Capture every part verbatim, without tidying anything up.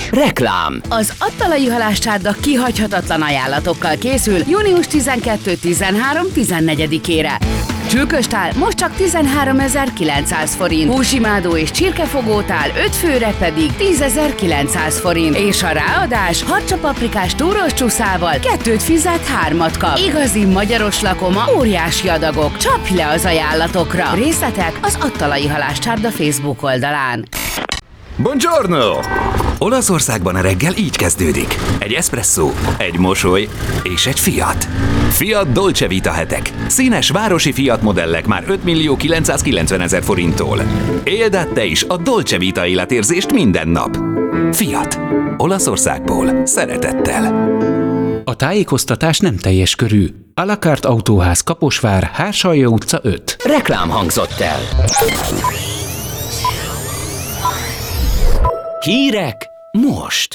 Reklám. Az Attalai Halászcsárda kihagyhatatlan ajánlatokkal készül június tizenkettő, tizenhárom, tizennegyedikére. Csülköstál most csak tizenháromezer-kilencszáz forint, húsimádó és csirkefogótál öt főre pedig tízezer-kilencszáz forint, és a ráadás harcsapaprikás túros csúszával kettőt fizet, hármat kap. Igazi magyaros lakoma, óriási adagok. Csapj le az ajánlatokra! Részletek az Attalai Halászcsárda Facebook oldalán. Buongiorno! Olaszországban a reggel így kezdődik. Egy eszpresszó, egy mosoly és egy Fiat. Fiat Dolce Vita hetek. Színes városi Fiat modellek már öt millió kilencszázkilencven ezer forinttól. Éld át te is a Dolce Vita életérzést minden nap. Fiat. Olaszországból szeretettel. A tájékoztatás nem teljes körű. A la carte Autóház, Kaposvár, Hársalja utca öt. Reklám hangzott el. Hírek most.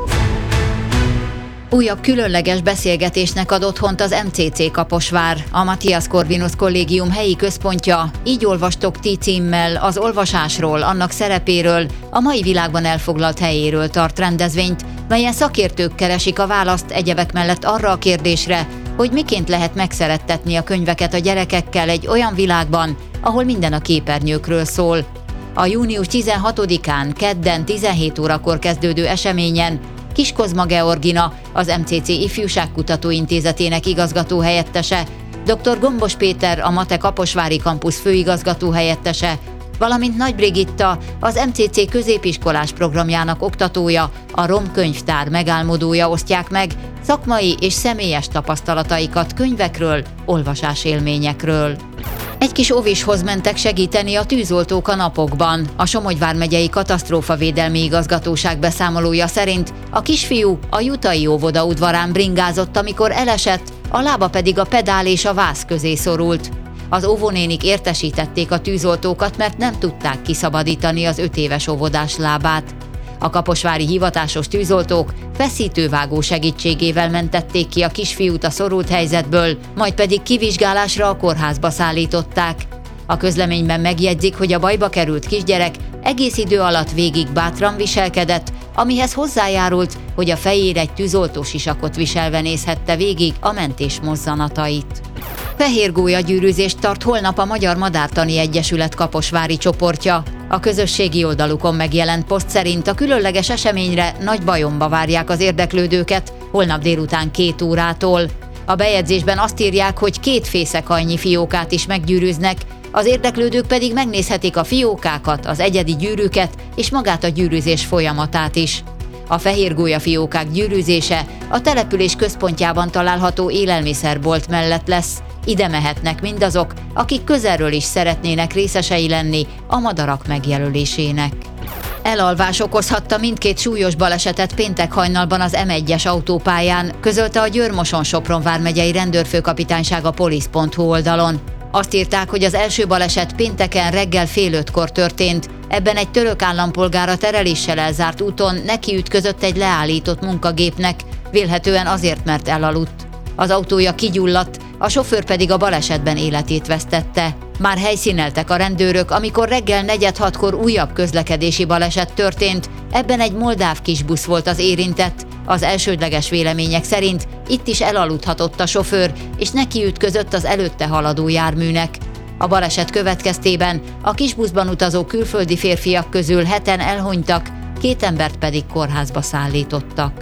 Újabb különleges beszélgetésnek ad otthont az em cé cé Kaposvár, a Matthias Corvinus Kollégium helyi központja. Így olvastok ti címmel az olvasásról, annak szerepéről, a mai világban elfoglalt helyéről tart rendezvényt, melyen szakértők keresik a választ egyebek mellett arra a kérdésre, hogy miként lehet megszerettetni a könyveket a gyerekekkel egy olyan világban, ahol minden a képernyőkről szól. A június tizenhatodikán, kedden tizenhét órakor kezdődő eseményen Kis Kozma Georgina, az em cé cé Ifjúságkutató Intézetének igazgatóhelyettese, dr. Gombos Péter, a MATE Kaposvári Kampusz főigazgatóhelyettese, valamint Nagy Brigitta, az em cé cé középiskolás programjának oktatója, a Rom Könyvtár megálmodója osztják meg szakmai és személyes tapasztalataikat könyvekről, olvasásélményekről. Egy kis óvishoz mentek segíteni a tűzoltók a napokban. A Somogy vármegyei katasztrófavédelmi igazgatóság beszámolója szerint a kisfiú a jutai óvoda udvarán bringázott, amikor elesett, a lába pedig a pedál és a váz közé szorult. Az óvónénik értesítették a tűzoltókat, mert nem tudták kiszabadítani az öt éves óvodás lábát. A kaposvári hivatásos tűzoltók feszítővágó segítségével mentették ki a kisfiút a szorult helyzetből, majd pedig kivizsgálásra a kórházba szállították. A közleményben megjegyzik, hogy a bajba került kisgyerek egész idő alatt végig bátran viselkedett, amihez hozzájárult, hogy a fejére egy tűzoltósisakot viselve nézhette végig a mentés mozzanatait. Fehér gólyagyűrűzést tart holnap a Magyar Madártani Egyesület kaposvári csoportja. A közösségi oldalukon megjelent poszt szerint a különleges eseményre Nagybajomba várják az érdeklődőket holnap délután két órától. A bejegyzésben azt írják, hogy két fészekannyi fiókát is meggyűrűznek, az érdeklődők pedig megnézhetik a fiókákat, az egyedi gyűrűket és magát a gyűrűzés folyamatát is. A fehér gólyafiókák gyűrűzése a település központjában található élelmiszerbolt mellett lesz. Ide mehetnek mindazok, akik közelről is szeretnének részesei lenni a madarak megjelölésének. Elalvás okozhatta mindkét súlyos balesetet péntek hajnalban az em egyes autópályán, közölte a Győr-Moson-Sopron vármegyei rendőrfőkapitányság a polisz pont hu oldalon. Azt írták, hogy az első baleset pénteken reggel fél ötkor történt. Ebben egy török állampolgár a tereléssel elzárt úton nekiütközött egy leállított munkagépnek, vélhetően azért, mert elaludt. Az autója kigyulladt, a sofőr pedig a balesetben életét vesztette. Már helyszíneltek a rendőrök, amikor reggel negyed hatkor újabb közlekedési baleset történt, ebben egy moldáv kisbusz volt az érintett. Az elsődleges vélemények szerint itt is elaludhatott a sofőr, és nekiütközött az előtte haladó járműnek. A baleset következtében a kisbuszban utazó külföldi férfiak közül heten elhunytak, két embert pedig kórházba szállítottak.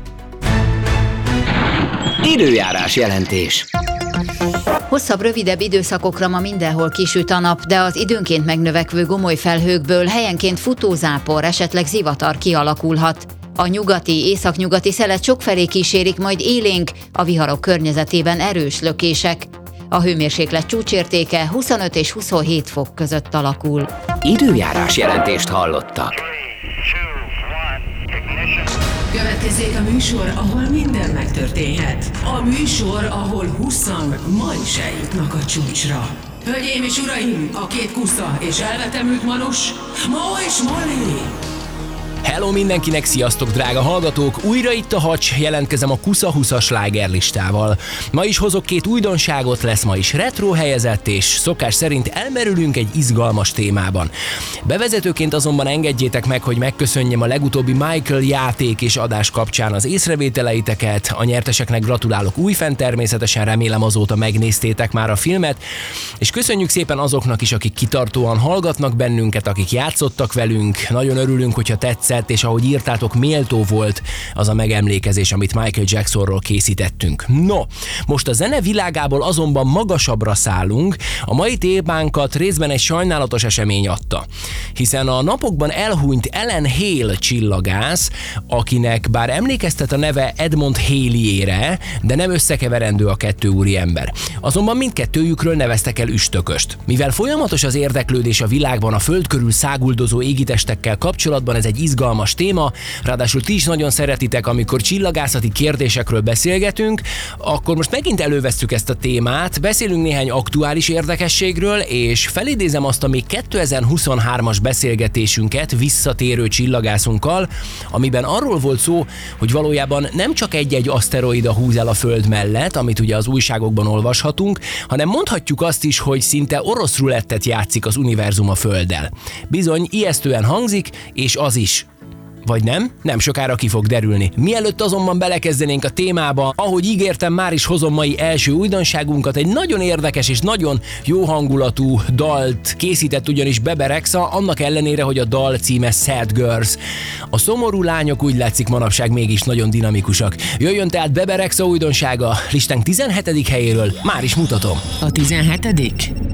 Időjárás jelentés. Hosszabb, rövidebb időszakokra ma mindenhol kisüt a nap, de az időnként megnövekvő gomoly felhőkből helyenként futózápor, esetleg zivatar kialakulhat. A nyugati, északnyugati szelet sokfelé kísérik, majd élénk, a viharok környezetében erős lökések. A hőmérséklet csúcsértéke huszonöt és huszonhét fok között alakul. Időjárás jelentést hallottak. Következzék a műsor, ahol minden megtörténhet. A műsor, ahol huszan ma is eljutnak a csúcsra. Hölgyeim és uraim, a két kusza és elvetemült manus, Mo és Molly! Hello mindenkinek, sziasztok drága hallgatók! Újra itt a Hacs, jelentkezem a Kusza húszas slágerlistával. Ma is hozok két újdonságot, lesz ma is retro helyezett, és szokás szerint elmerülünk egy izgalmas témában. Bevezetőként azonban engedjétek meg, hogy megköszönjem a legutóbbi Michael játék és adás kapcsán az észrevételeiteket. A nyerteseknek gratulálok újfent, természetesen remélem azóta megnéztétek már a filmet, és köszönjük szépen azoknak is, akik kitartóan hallgatnak bennünket, akik játszottak velünk. Nagyon örülünk, hogyha tetszett, és ahogy írtátok, méltó volt az a megemlékezés, amit Michael Jacksonról készítettünk. No, most a zene világából azonban magasabbra szállunk. A mai témánkat részben egy sajnálatos esemény adta, hiszen a napokban elhunyt Ellen Hale csillagász, akinek bár emlékeztet a neve Edmond Halley-ére, de nem összekeverendő a kettő úriember. Azonban mindkettőjükről neveztek el üstököst. Mivel folyamatos az érdeklődés a világban a föld körül száguldozó égitestekkel kapcsolatban, ez egy izgalmas téma, ráadásul ti is nagyon szeretitek, amikor csillagászati kérdésekről beszélgetünk, akkor most megint elővesszük ezt a témát, beszélünk néhány aktuális érdekességről, és felidézem azt a még kétezer-huszonhármas beszélgetésünket visszatérő csillagászunkkal, amiben arról volt szó, hogy valójában nem csak egy-egy aszteroida húz el a Föld mellett, amit ugye az újságokban olvashatunk, hanem mondhatjuk azt is, hogy szinte orosz rulettet játszik az univerzum a Földdel. Bizony, ijesztően hangzik, és az is. Vagy nem? Nem sokára ki fog derülni. Mielőtt azonban belekezdenénk a témába, ahogy ígértem, már is hozom mai első újdonságunkat, egy nagyon érdekes és nagyon jó hangulatú dalt készített ugyanis Bebe Rexha, annak ellenére, hogy a dal címe Sad Girls. A szomorú lányok úgy látszik manapság mégis nagyon dinamikusak. Jöjjön tehát Bebe Rexha újdonsága, listánk tizenhetedik helyéről, már is mutatom. A tizenhetedik